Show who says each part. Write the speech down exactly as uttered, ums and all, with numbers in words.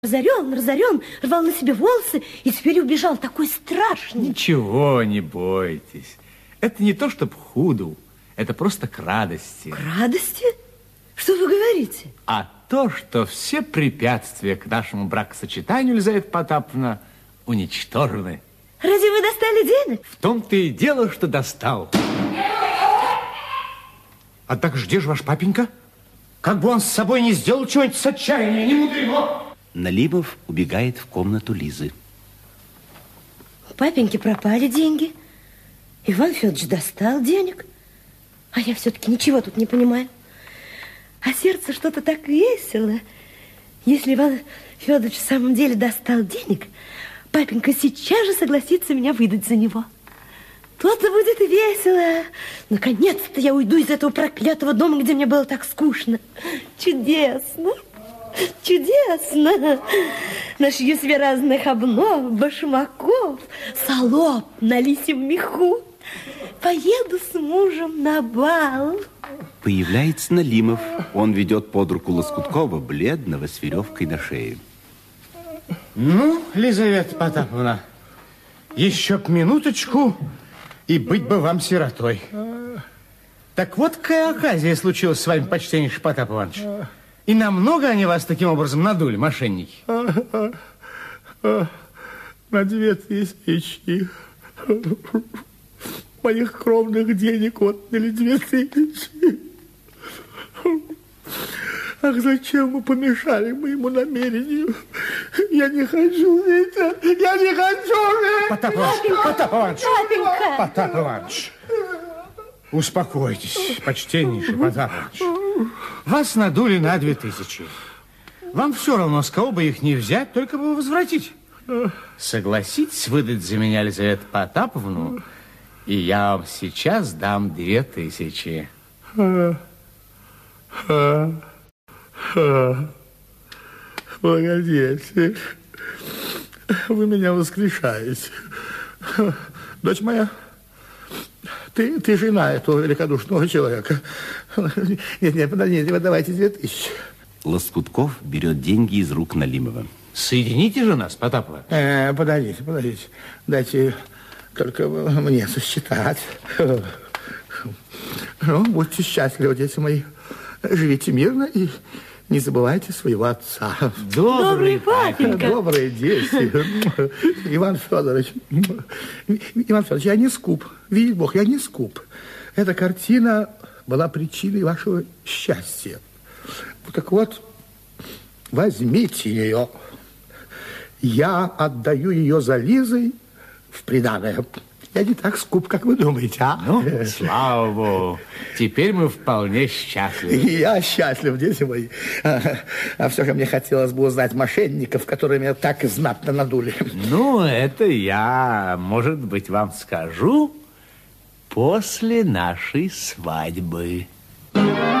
Speaker 1: Разорен, разорен, рвал на себе волосы и теперь убежал такой страшный.
Speaker 2: Ничего не бойтесь. Это не то, чтоб худу. Это просто к радости.
Speaker 1: К радости? Что вы говорите?
Speaker 2: А то, что все препятствия к нашему бракосочетанию, Лизавета Потаповна, уничтожены.
Speaker 1: Разве вы достали денег?
Speaker 2: В том-то и дело, что достал.
Speaker 3: А так где же ваш папенька? Как бы он с собой не сделал чего-нибудь с отчаяния, не мудрено.
Speaker 4: Налимов убегает в комнату Лизы.
Speaker 1: У папеньки пропали деньги. Иван Федорович достал денег. А я все-таки ничего тут не понимаю. А сердце что-то так весело. Если Иван Федорович в самом деле достал денег, папенька сейчас же согласится меня выдать за него. То-то будет весело. Наконец-то я уйду из этого проклятого дома, где мне было так скучно. Чудесно. Чудесно. Нашью себе разных обнов, башмаков, салоп на лисьем меху. Поеду с мужем на бал.
Speaker 4: Появляется Налимов. Он ведет под руку Лоскуткова, бледного, с веревкой на шее.
Speaker 3: Ну, Лизавета Потаповна, еще б минуточку, и быть бы вам сиротой. Так вот, какая оказия случилась с вами, почтеннейший Потап Иванович. И намного они вас таким образом надули, мошенники?
Speaker 5: На две тысячи. Моих кровных денег отняли две тысячи. Ах, зачем вы помешали моему намерению? Я не хочу, Витя, я не хочу, Витя!
Speaker 3: Потап Иванович, Потап Иванович,
Speaker 1: Папенька!
Speaker 3: Потап Иванович, успокойтесь, почтеннейший Потап Иванович. Вас надули на две тысячи. Вам все равно, с кого бы их не взять, только бы возвратить. Согласитесь выдать за меня Лизавету Потаповну, и я вам сейчас дам две тысячи.
Speaker 5: Благодетель, вы меня воскрешаете. Дочь моя, ты, ты жена этого великодушного человека. Нет, нет, подождите, вы давайте две тысячи.
Speaker 4: Лоскутков берет деньги из рук Налимова.
Speaker 2: Соедините же нас, Потапова.
Speaker 5: Э, подождите, подождите. Дайте только мне сосчитать. Ну, будьте счастливы, дети мои. Живите мирно и не забывайте своего отца.
Speaker 1: Добрый папенька.
Speaker 5: Добрые дети. Иван Федорович. Иван Федорович, я не скуп. Видит Бог, я не скуп. Эта картина была причиной вашего счастья. Так вот, возьмите ее. Я отдаю ее за Лизой в приданое. Я не так скуп, как вы думаете, а?
Speaker 2: Ну, слава Богу. Теперь мы вполне счастливы.
Speaker 5: Я счастлив, дети мои. А, а все же мне хотелось бы узнать мошенников, которые меня так знатно надули.
Speaker 2: Ну, это я, может быть, вам скажу после нашей свадьбы.